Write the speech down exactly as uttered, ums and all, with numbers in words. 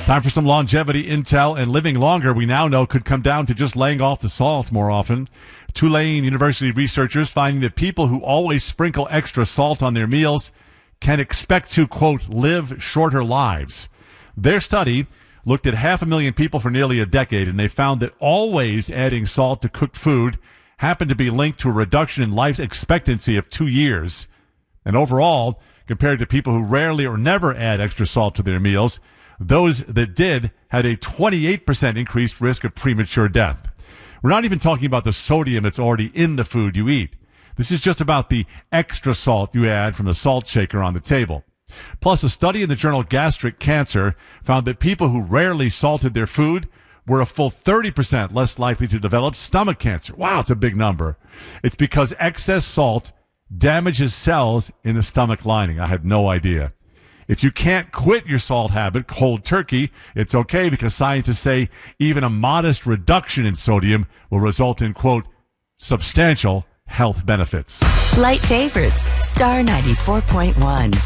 Time for some longevity intel, and living longer, we now know, could come down to just laying off the salt more often. Tulane University researchers finding that people who always sprinkle extra salt on their meals can expect to, quote, live shorter lives. Their study looked at half a million people for nearly a decade, and they found that always adding salt to cooked food happened to be linked to a reduction in life expectancy of two years. And overall, compared to people who rarely or never add extra salt to their meals, those that did had a twenty-eight percent increased risk of premature death. We're not even talking about the sodium that's already in the food you eat. This is just about the extra salt you add from the salt shaker on the table. Plus, a study in the journal Gastric Cancer found that people who rarely salted their food were a full thirty percent less likely to develop stomach cancer. Wow, it's a big number. It's because excess salt damages cells in the stomach lining. I had no idea. If you can't quit your salt habit cold turkey, it's okay, because scientists say even a modest reduction in sodium will result in, quote, substantial health benefits. Light favorites, Star ninety-four point one.